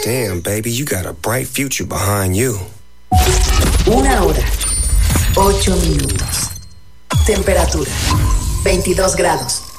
Damn, baby, you got a bright future behind you. 1 hora, 8 minutos. Temperatura, 22 grados.